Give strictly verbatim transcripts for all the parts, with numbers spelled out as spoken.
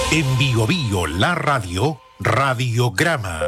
En Bio Bio, la radio, Radiograma.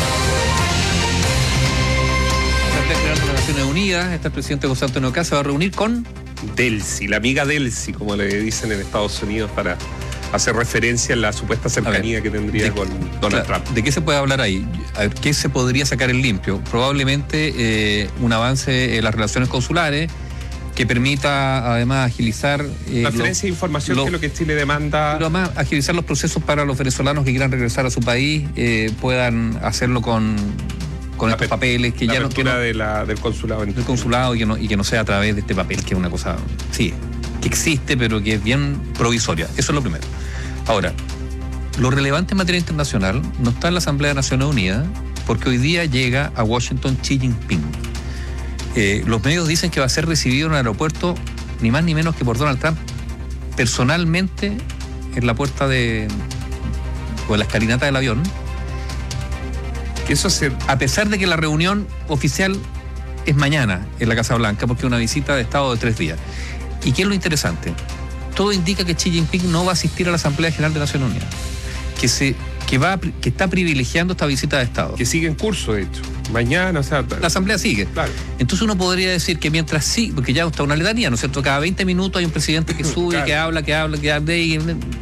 La Asamblea General de las Naciones Unidas, está el presidente José Antonio Kast, se va a reunir con Delcy, la amiga Delcy, como le dicen en Estados Unidos, para hacer referencia a la supuesta cercanía ver, que tendría de, con Donald claro, Trump. ¿De qué se puede hablar ahí? A ver, ¿qué se podría sacar en limpio? Probablemente eh, un avance en las relaciones consulares que permita además agilizar eh, transferencia de información, lo, que es lo que Chile demanda. Pero además agilizar los procesos para los venezolanos que quieran regresar a su país, eh, puedan hacerlo con, con estos papeles que la ya no, que no de la, del consulado del consulado y que, no, y que no sea a través de este papel, que es una cosa, sí, que existe, pero que es bien provisoria. Eso es lo primero. Ahora, lo relevante en materia internacional no está en la Asamblea de Naciones Unidas, porque hoy día llega a Washington Xi Jinping. Eh, los medios dicen que va a ser recibido en el aeropuerto ni más ni menos que por Donald Trump personalmente en la puerta de o en la escalinata del avión. Que eso se... A pesar de que la reunión oficial es mañana en la Casa Blanca, porque es una visita de estado de tres días. ¿Y qué es lo interesante? Todo indica que Xi Jinping no va a asistir a la Asamblea General de Naciones Unidas, que se que va que está privilegiando esta visita de estado, que sigue en curso, de hecho. Mañana, o sea... La Asamblea sigue. Claro. Entonces uno podría decir que mientras sí, porque ya está una letanía, ¿no es cierto? Cada veinte minutos hay un presidente que sube, claro, que habla, que habla, que habla, y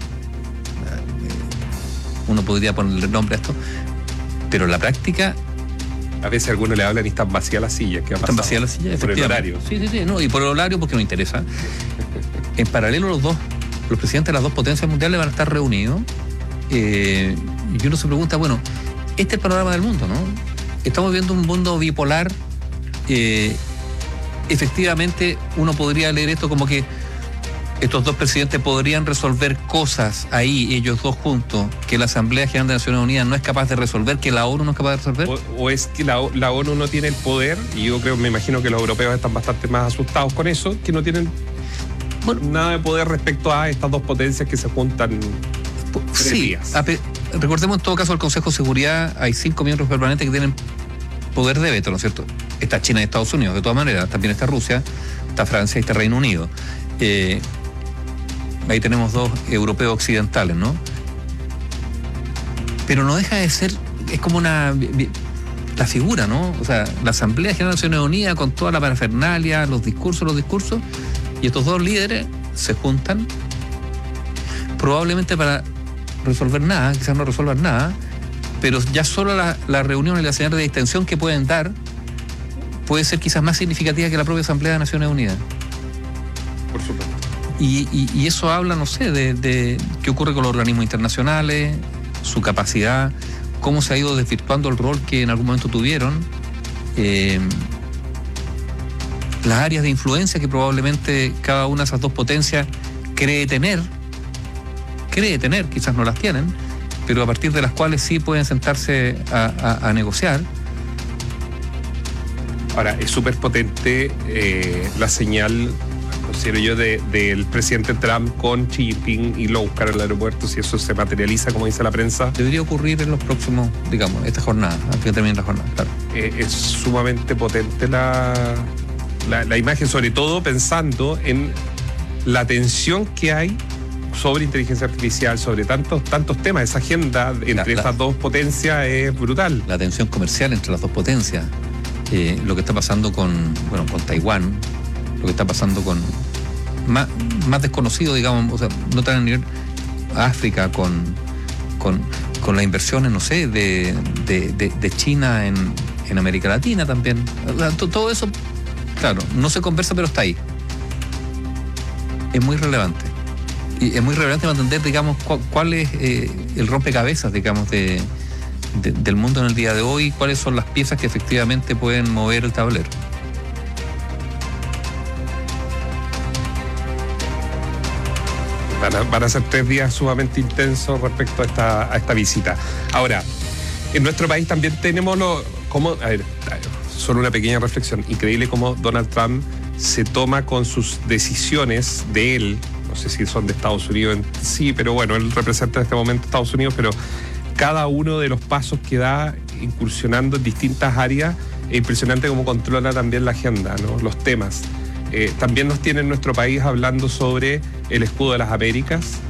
uno podría ponerle nombre a esto, pero en la práctica... A veces a algunos le hablan y están vacías las sillas. ¿Qué ha pasado? Están vacías las sillas, por el horario. Sí, sí, sí, no, y por el horario porque no interesa. En paralelo los dos, los presidentes de las dos potencias mundiales van a estar reunidos, eh, y uno se pregunta, bueno, este es el panorama del mundo, ¿no? Estamos viendo un mundo bipolar. Eh, efectivamente, uno podría leer esto como que estos dos presidentes podrían resolver cosas ahí, ellos dos juntos, que la Asamblea General de Naciones Unidas no es capaz de resolver, que la ONU no es capaz de resolver. O, o es que la, la ONU no tiene el poder, y yo creo, me imagino que los europeos están bastante más asustados con eso, que no tienen bueno, nada de poder respecto a estas dos potencias que se juntan. Sí, pe- recordemos en todo caso al Consejo de Seguridad hay cinco miembros permanentes que tienen poder de veto, ¿no es cierto? Está China y Estados Unidos, de todas maneras, también está Rusia, está Francia y está Reino Unido. Eh, ahí tenemos dos europeos occidentales, ¿no? Pero no deja de ser, es como una, la figura, ¿no? O sea, la Asamblea General de Naciones Unidas con toda la parafernalia, los discursos, los discursos, y estos dos líderes se juntan probablemente para resolver nada, quizás no resuelvan nada, pero ya solo la, la reunión y la señal de distensión que pueden dar puede ser quizás más significativa que la propia Asamblea de Naciones Unidas. Por supuesto. Y, y, y eso habla, no sé, de, de qué ocurre con los organismos internacionales, su capacidad, cómo se ha ido desvirtuando el rol que en algún momento tuvieron, eh, las áreas de influencia que probablemente cada una de esas dos potencias cree tener, cree tener, quizás no las tienen, pero a partir de las cuales sí pueden sentarse a, a, a negociar. Ahora, es súper potente eh, la señal, considero yo, de, del presidente Trump con Xi Jinping y lo buscar en el aeropuerto, si eso se materializa, como dice la prensa. Debería ocurrir en los próximos, digamos, esta jornada, antes que termine la jornada, claro. Eh, es sumamente potente la, la, la imagen, sobre todo pensando en la tensión que hay sobre inteligencia artificial, sobre tantos tantos temas. Esa agenda entre la, estas la, dos potencias es brutal. La tensión comercial entre las dos potencias, eh, lo que está pasando con, bueno, con Taiwán, lo que está pasando con más, más desconocido, digamos, o sea, no tan a nivel África, con, con, con las inversiones, no sé, de, de, de, de China en, en América Latina también. O sea, to, todo eso, claro, no se conversa, pero está ahí. Es muy relevante. Y es muy relevante entender, digamos, cuál, cuál es eh, el rompecabezas, digamos, de, de, del mundo en el día de hoy, cuáles son las piezas que efectivamente pueden mover el tablero. Van a, van a ser tres días sumamente intensos respecto a esta, a esta visita. Ahora, en nuestro país también tenemos lo, como, a ver, solo una pequeña reflexión, increíble cómo Donald Trump se toma con sus decisiones de él. No sé si son de Estados Unidos en sí, pero bueno, él representa en este momento Estados Unidos, pero cada uno de los pasos que da incursionando en distintas áreas, es impresionante cómo controla también la agenda, ¿no? Los temas. Eh, también nos tiene en nuestro país hablando sobre el escudo de las Américas,